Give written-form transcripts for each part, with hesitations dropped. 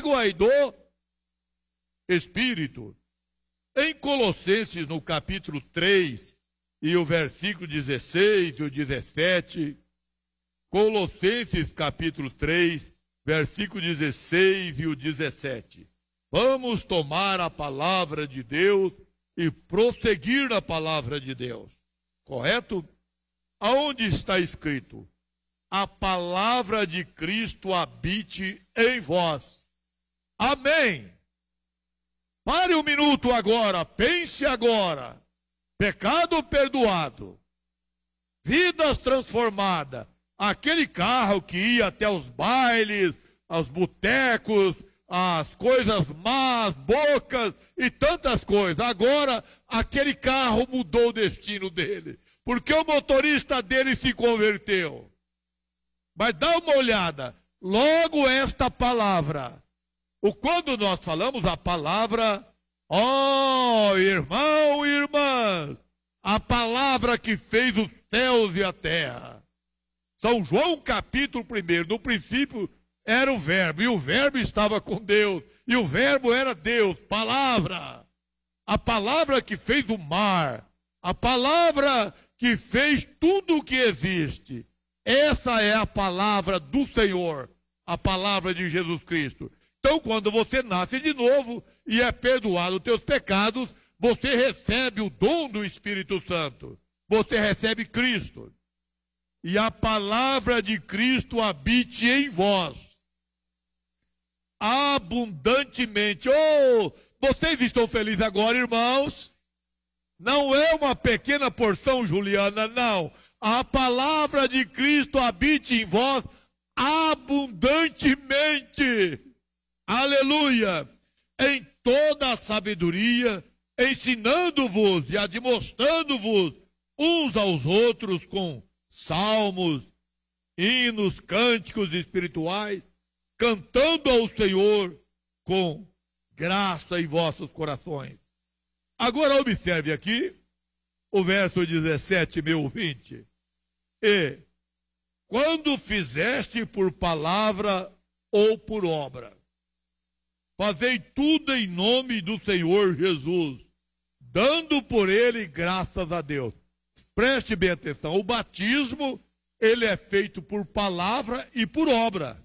água e do Espírito. Em Colossenses, no capítulo 3, e o versículo 16 e o 17, Colossenses capítulo 3, versículo 16 e o 17. Vamos tomar a palavra de Deus e prosseguir na palavra de Deus. Correto? Aonde está escrito? A palavra de Cristo habite em vós. Amém. Pare um minuto agora, pense agora. Pecado perdoado, vidas transformadas, aquele carro que ia até os bailes, aos botecos, as coisas más, bocas e tantas coisas. Agora, aquele carro mudou o destino dele, porque o motorista dele se converteu. Mas dá uma olhada, logo esta palavra, quando nós falamos a palavra, irmão e irmã, a palavra que fez os céus e a terra. São João capítulo 1, no princípio era o verbo, e o verbo estava com Deus, e o verbo era Deus, palavra. A palavra que fez o mar, a palavra que fez tudo o que existe. Essa é a palavra do Senhor, a palavra de Jesus Cristo. Então, quando você nasce de novo e é perdoado os teus pecados, você recebe o dom do Espírito Santo. Você recebe Cristo. E a palavra de Cristo habite em vós. Abundantemente. Vocês estão felizes agora, irmãos? Não é uma pequena porção, Juliana, não. A palavra de Cristo habite em vós abundantemente. Aleluia! Em toda a sabedoria, ensinando-vos e admostrando-vos uns aos outros com salmos, hinos, cânticos espirituais, cantando ao Senhor com graça em vossos corações. Agora observe aqui o verso 17, meu ouvinte. E quando fizeste por palavra ou por obra, fazei tudo em nome do Senhor Jesus, dando por ele graças a Deus. Preste bem atenção, o batismo, ele é feito por palavra e por obra.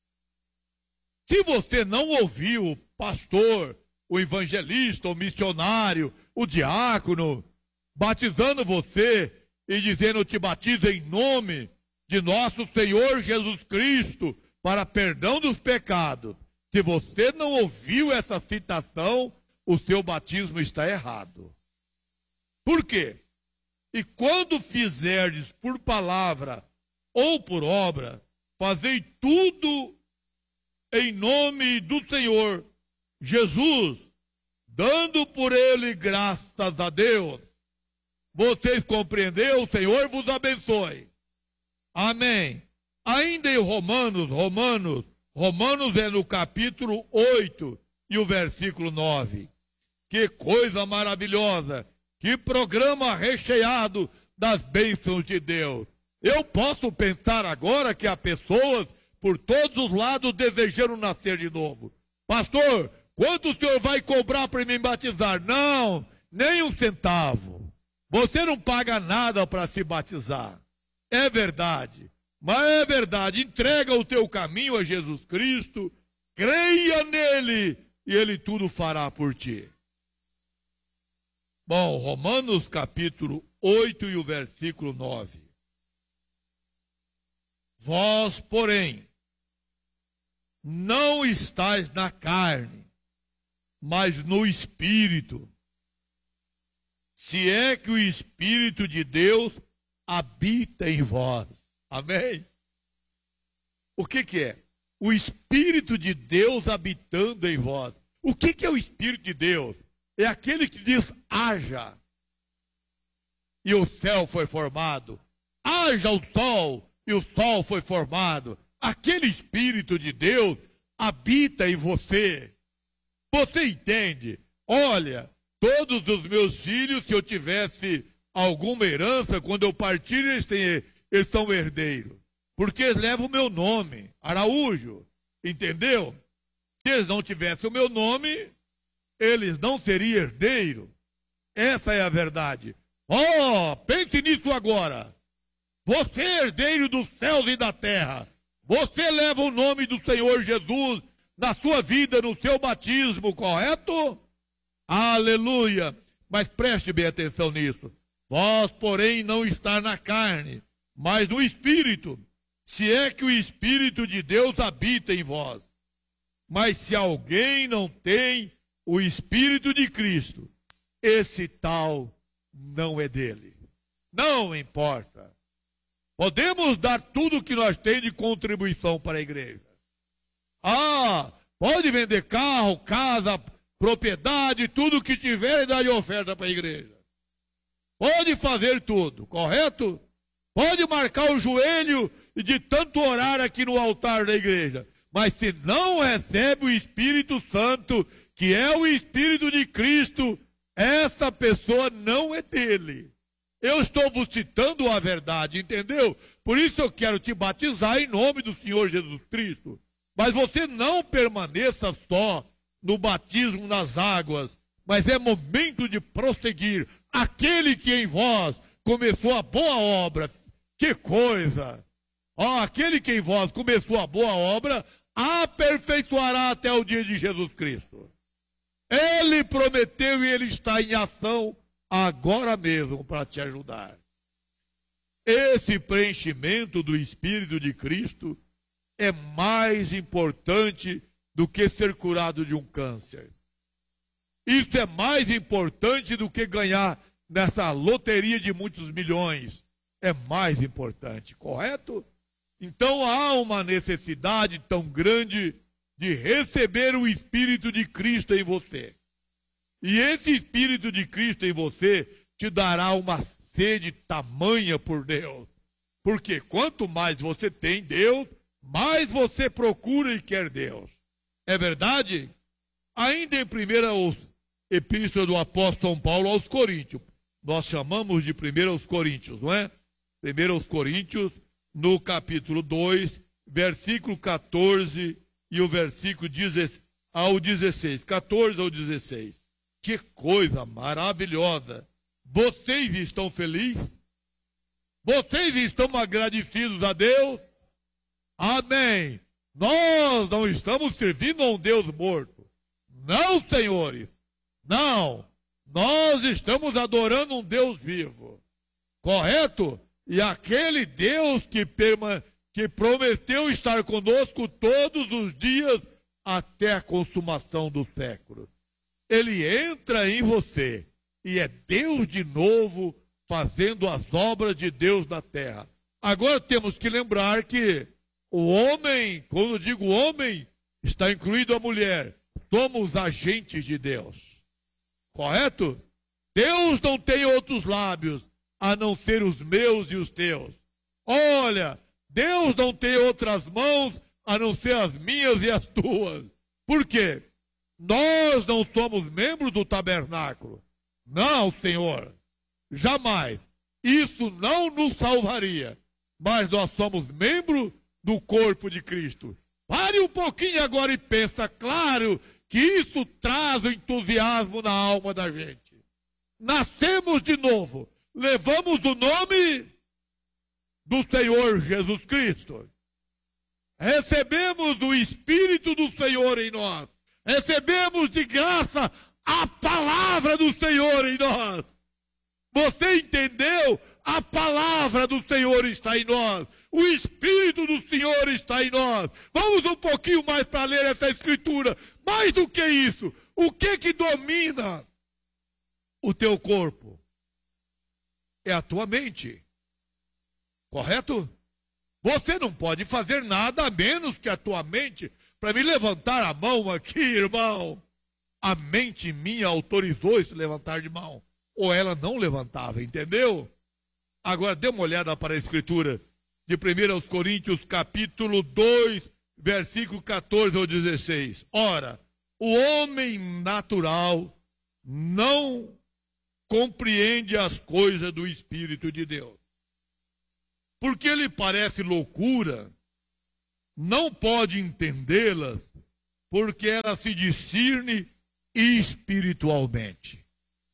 Se você não ouviu o pastor, o evangelista, o missionário, o diácono, batizando você e dizendo, te batizo em nome de nosso Senhor Jesus Cristo, para perdão dos pecados. Se você não ouviu essa citação, o seu batismo está errado. Por quê? E quando fizerdes por palavra ou por obra, fazei tudo em nome do Senhor Jesus, dando por ele graças a Deus. Vocês compreenderam? O Senhor vos abençoe. Amém. Ainda em Romanos é no capítulo 8 e o versículo 9. Que coisa maravilhosa, que programa recheado das bênçãos de Deus. Eu posso pensar agora que há pessoas por todos os lados desejando nascer de novo. Pastor, quanto o senhor vai cobrar para me batizar? Não, nem um centavo. Você não paga nada para se batizar. É verdade. Mas é verdade, entrega o teu caminho a Jesus Cristo, creia nele e ele tudo fará por ti. Bom, Romanos capítulo 8 e o versículo 9. Vós, porém, não estáis na carne, mas no Espírito. Se é que o Espírito de Deus habita em vós. Amém? O que é? O Espírito de Deus habitando em vós. O que é o Espírito de Deus? É aquele que diz, haja. E o céu foi formado. Haja o sol, e o sol foi formado. Aquele Espírito de Deus habita em você. Você entende? Olha, todos os meus filhos, se eu tivesse alguma herança, quando eu partir, eles são herdeiros. Porque eles levam o meu nome, Araújo. Entendeu? Se eles não tivessem o meu nome, eles não seriam herdeiros. Essa é a verdade. Pense nisso agora. Você é herdeiro dos céus e da terra. Você leva o nome do Senhor Jesus na sua vida, no seu batismo, correto? Aleluia. Mas preste bem atenção nisso. Vós, porém, não está na carne, mas no Espírito, se é que o Espírito de Deus habita em vós. Mas se alguém não tem o Espírito de Cristo, esse tal não é dele. Não importa. Podemos dar tudo o que nós temos de contribuição para a igreja. Pode vender carro, casa, propriedade, tudo que tiver e dar de oferta para a igreja. Pode fazer tudo, correto? Pode marcar o joelho de tanto orar aqui no altar da igreja. Mas se não recebe o Espírito Santo, que é o Espírito de Cristo, essa pessoa não é dele. Eu estou vos citando a verdade, entendeu? Por isso eu quero te batizar em nome do Senhor Jesus Cristo. Mas você não permaneça só no batismo nas águas, mas é momento de prosseguir. Aquele que em vós começou a boa obra, que coisa! Aquele que em vós começou a boa obra, aperfeiçoará até o dia de Jesus Cristo. Ele prometeu e ele está em ação agora mesmo para te ajudar. Esse preenchimento do Espírito de Cristo é mais importante do que ser curado de um câncer. Isso é mais importante do que ganhar nessa loteria de muitos milhões. É mais importante, correto? Então há uma necessidade tão grande de receber o Espírito de Cristo em você. E esse Espírito de Cristo em você te dará uma sede tamanha por Deus. Porque quanto mais você tem Deus, mais você procura e quer Deus. É verdade? Ainda em primeira epístola do apóstolo São Paulo aos Coríntios. Nós chamamos de 1 Coríntios, não é? 1 Coríntios, no capítulo 2, versículo 14 e o versículo 16 ao 16. 14 ao 16. Que coisa maravilhosa. Vocês estão felizes? Vocês estão agradecidos a Deus? Amém. Nós não estamos servindo a um Deus morto. Não, senhores. Não. Nós estamos adorando um Deus vivo. Correto? E aquele Deus que prometeu estar conosco todos os dias até a consumação do século. Ele entra em você e é Deus de novo fazendo as obras de Deus na terra. Agora temos que lembrar que o homem, quando eu digo homem, está incluído a mulher. Somos agentes de Deus. Correto? Deus não tem outros lábios a não ser os meus e os teus. Olha, Deus não tem outras mãos a não ser as minhas e as tuas. Por quê? Nós não somos membros do tabernáculo. Não, Senhor. Jamais. Isso não nos salvaria. Mas nós somos membros do corpo de Cristo. Pare um pouquinho agora e pensa, claro, que isso traz o entusiasmo na alma da gente. Nascemos de novo. Levamos o nome do Senhor Jesus Cristo. Recebemos o Espírito do Senhor em nós. Recebemos de graça a palavra do Senhor em nós. Você entendeu? A palavra do Senhor está em nós. O Espírito do Senhor está em nós. Vamos um pouquinho mais para ler essa escritura. Mais do que isso, o que domina o teu corpo? É a tua mente. Correto? Você não pode fazer nada a menos que a tua mente. Para me levantar a mão aqui, irmão, a mente minha autorizou esse levantar de mão. Ou ela não levantava, entendeu? Agora dê uma olhada para a escritura de 1 Coríntios capítulo 2, versículo 14 ao 16. Ora, o homem natural não compreende as coisas do Espírito de Deus. Porque lhe parece loucura, não pode entendê-las porque ela se discerne espiritualmente.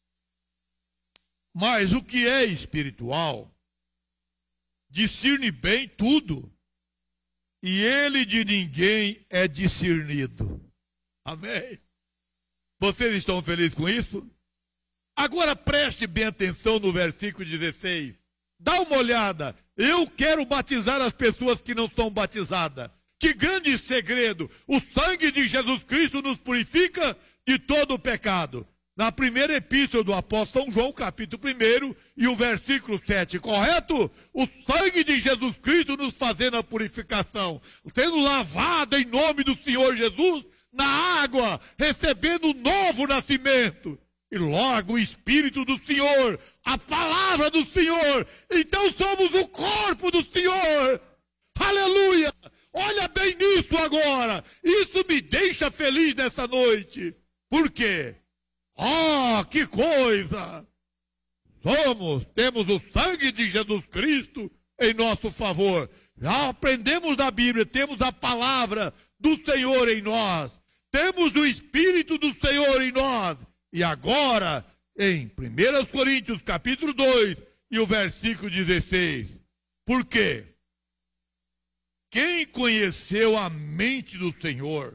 Mas o que é espiritual, discerne bem tudo, e ele de ninguém é discernido. Amém? Vocês estão felizes com isso? Agora preste bem atenção no versículo 16. Dá uma olhada. Eu quero batizar as pessoas que não são batizadas. Que grande segredo! O sangue de Jesus Cristo nos purifica de todo o pecado. Na primeira epístola do apóstolo São João, capítulo 1 e o versículo 7, correto? O sangue de Jesus Cristo nos fazendo a purificação, sendo lavado em nome do Senhor Jesus na água, recebendo um novo nascimento. E logo o Espírito do Senhor, a palavra do Senhor, então somos o corpo do Senhor. Aleluia! Olha bem nisso agora. Isso me deixa feliz nessa noite. Por quê? Oh, que coisa! Temos o sangue de Jesus Cristo em nosso favor. Já aprendemos da Bíblia, temos a palavra do Senhor em nós. Temos o Espírito do Senhor em nós. E agora, em 1 Coríntios capítulo 2 e o versículo 16. Por quê? Quem conheceu a mente do Senhor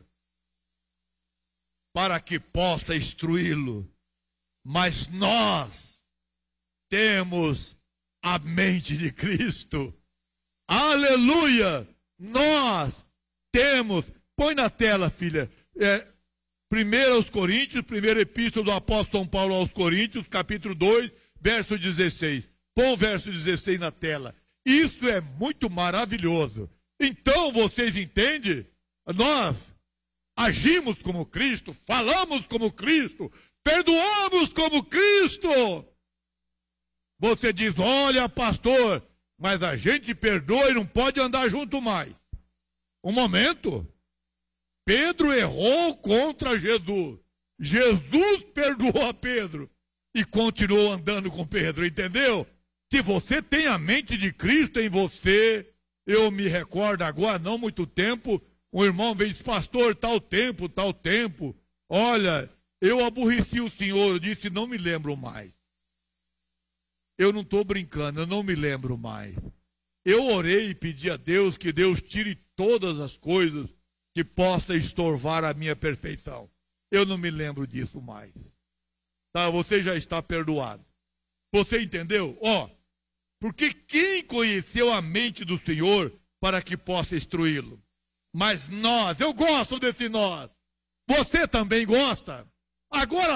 para que possa instruí-lo? Mas nós temos a mente de Cristo. Aleluia! Nós temos. Põe na tela, filha. 1 Coríntios, primeira epístola do apóstolo São Paulo aos Coríntios, capítulo 2, verso 16. Põe o verso 16 na tela. Isso é muito maravilhoso. Então, vocês entendem? Nós agimos como Cristo, falamos como Cristo, perdoamos como Cristo. Você diz, olha, pastor, mas a gente perdoa e não pode andar junto mais. Um momento. Pedro errou contra Jesus. Jesus perdoou a Pedro e continuou andando com Pedro, entendeu? Se você tem a mente de Cristo em você, eu me recordo agora, não muito tempo, um irmão veio e disse, pastor, tal tempo, olha, eu aborreci o senhor, eu disse, não me lembro mais. Eu não estou brincando, eu não me lembro mais. Eu orei e pedi a Deus que Deus tire todas as coisas que possa estorvar a minha perfeição. Eu não me lembro disso mais. Tá, você já está perdoado. Você entendeu? Porque quem conheceu a mente do Senhor para que possa instruí-lo? Mas nós, eu gosto desse nós. Você também gosta? Agora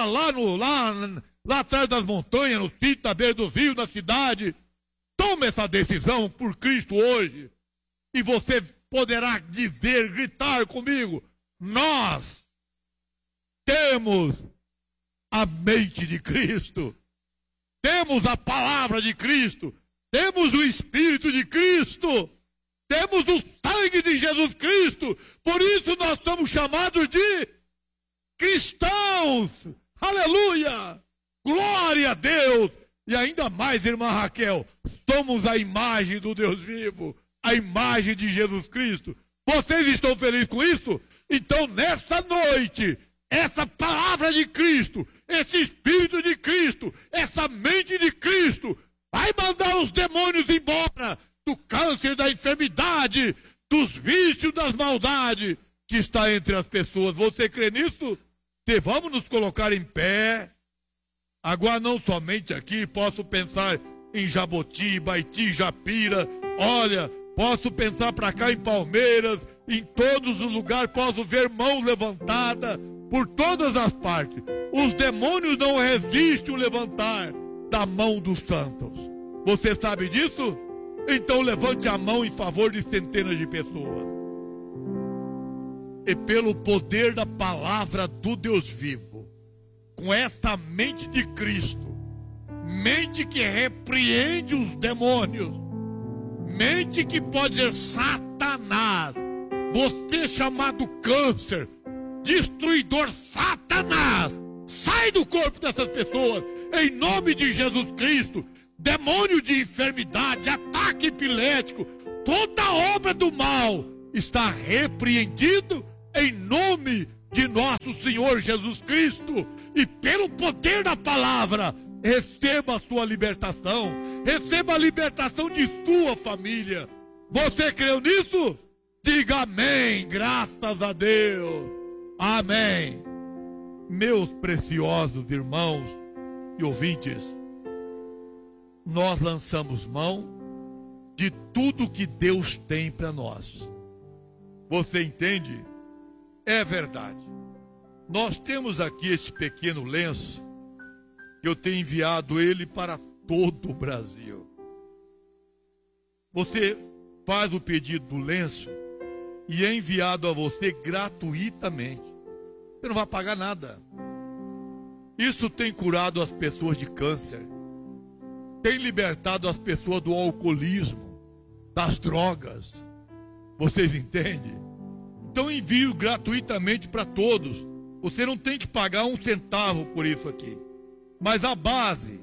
lá atrás das montanhas, no sítio, na beira do rio, na cidade, tome essa decisão por Cristo hoje. E você poderá dizer, gritar comigo, nós temos a mente de Cristo, temos a palavra de Cristo, temos o Espírito de Cristo, temos o sangue de Jesus Cristo, por isso nós somos chamados de cristãos, aleluia, glória a Deus, e ainda mais, irmã Raquel, somos a imagem do Deus vivo, a imagem de Jesus Cristo. Vocês estão felizes com isso? Então nessa noite, essa palavra de Cristo, esse Espírito de Cristo, essa mente de Cristo, vai mandar os demônios embora do câncer, da enfermidade, dos vícios, das maldades que está entre as pessoas. Você crê nisso? Vamos nos colocar em pé. Agora não somente aqui, posso pensar em Jaboti, Baiti, Japira, olha, posso pensar para cá em Palmeiras, em todos os lugares, posso ver mãos levantadas por todas as partes. Os demônios não resistem ao levantar da mão dos santos. Você sabe disso? Então levante a mão em favor de centenas de pessoas. E pelo poder da palavra do Deus vivo, com essa mente de Cristo, mente que repreende os demônios, mente que pode ser Satanás, você chamado câncer, destruidor Satanás, sai do corpo dessas pessoas, em nome de Jesus Cristo. Demônio de enfermidade, ataque epilético, toda obra do mal está repreendido em nome de nosso Senhor Jesus Cristo e pelo poder da palavra, receba a sua libertação, receba a libertação de sua família. Você creu nisso? Diga amém, graças a Deus, amém. Meus preciosos irmãos e ouvintes, nós lançamos mão de tudo que Deus tem para nós. Você entende? É verdade. Nós temos aqui esse pequeno lenço, que eu tenho enviado ele para todo o Brasil. Você faz o pedido do lenço e é enviado a você gratuitamente. Você não vai pagar nada. Isso tem curado as pessoas de câncer, tem libertado as pessoas do alcoolismo, das drogas. Vocês entendem? Então envio gratuitamente para todos. Você não tem que pagar um centavo por isso aqui. Mas a base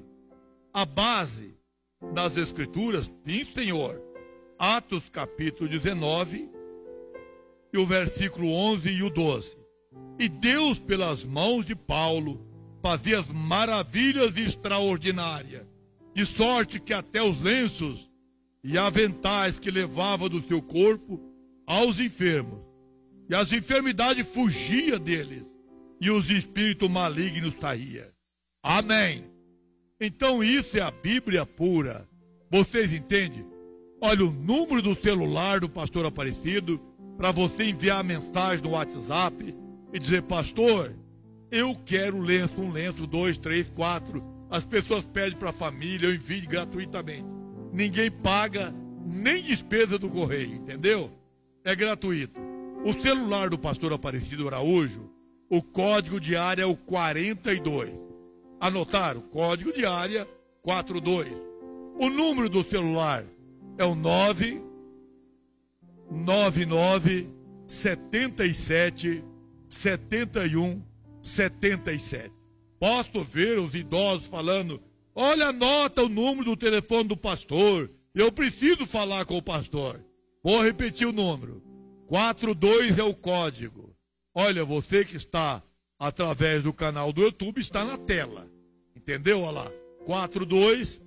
nas Escrituras, sim, Senhor. Atos capítulo 19, e o versículo 11 e o 12. E Deus, pelas mãos de Paulo, fazia as maravilhas extraordinárias, de sorte que até os lenços e aventais que levava do seu corpo aos enfermos, e as enfermidades fugiam deles, e os espíritos malignos saíam. Amém. Então isso é a Bíblia pura. Vocês entendem? Olha o número do celular do pastor Aparecido, para você enviar mensagem no WhatsApp e dizer: pastor, eu quero um lenço, 2, 3, 4. As pessoas pedem para a família, eu envio gratuitamente. Ninguém paga nem despesa do correio, entendeu? É gratuito. O celular do pastor Aparecido Araújo, o código de área é o 42. Anotaram? Código de área 42. O número do celular é o 999 77 71 77. Posso ver os idosos falando: olha, anota o número do telefone do pastor, eu preciso falar com o pastor. Vou repetir o número: 42 é o código. Olha, você que está através do canal do YouTube, está na tela, entendeu? Olha lá, 42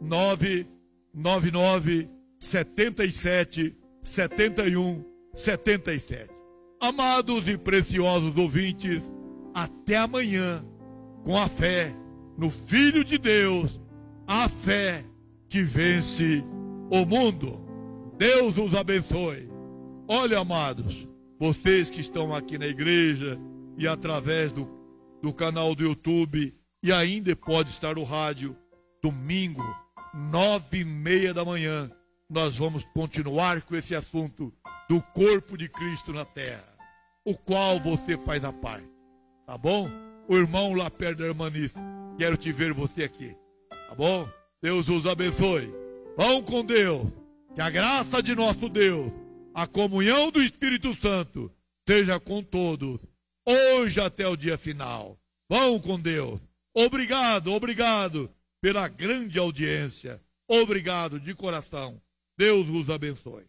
999 77 71 77. Amados e preciosos ouvintes, até amanhã, com a fé no Filho de Deus, a fé que vence o mundo. Deus os abençoe. Olha, amados, vocês que estão aqui na igreja e através do canal do YouTube, e ainda pode estar no rádio, domingo, 9h30 da manhã, nós vamos continuar com esse assunto do corpo de Cristo na terra, o qual você faz a parte, tá bom? O irmão lá perto da irmanice, quero te ver você aqui, tá bom? Deus os abençoe. Vão com Deus, que a graça de nosso Deus, a comunhão do Espírito Santo, seja com todos, hoje até o dia final. Vão com Deus. Obrigado, obrigado pela grande audiência. Obrigado de coração. Deus os abençoe.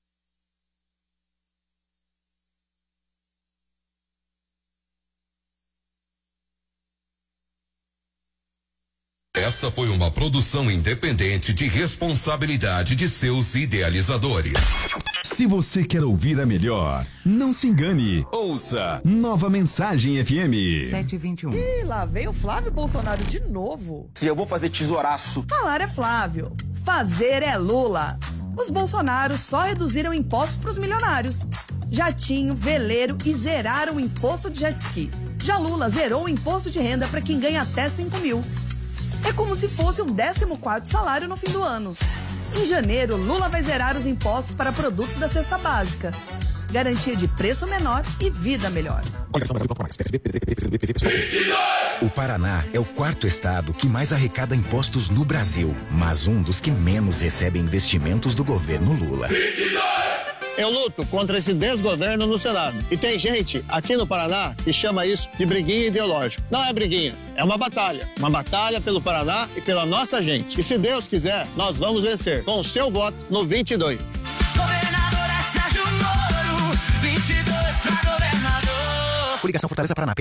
Esta foi uma produção independente de responsabilidade de seus idealizadores. Se você quer ouvir a melhor, não se engane. Ouça Nova Mensagem FM. 7h21. Ih, lá veio o Flávio Bolsonaro de novo. Se eu vou fazer tesouraço. Falar é Flávio, fazer é Lula. Os Bolsonaros só reduziram impostos para os milionários. Jatinho, veleiro e zeraram o imposto de jet ski. Já Lula zerou o imposto de renda para quem ganha até 5 mil. É como se fosse um 14º salário no fim do ano. Em janeiro, Lula vai zerar os impostos para produtos da cesta básica. Garantia de preço menor e vida melhor. O Paraná é o 4º estado que mais arrecada impostos no Brasil, mas um dos que menos recebe investimentos do governo Lula. Eu luto contra esse desgoverno no Senado. E tem gente aqui no Paraná que chama isso de briguinha ideológica. Não é briguinha, é uma batalha. Uma batalha pelo Paraná e pela nossa gente. E se Deus quiser, nós vamos vencer com o seu voto no 22. Governador é Sérgio Moro, 22 pra governador. Coligação Fortaleza Paraná.